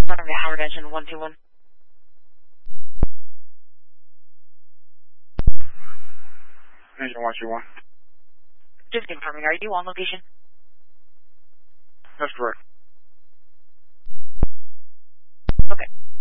Confirm to Howard Engine 121. Engine 121. Just confirming, are you on location? That's correct. Okay.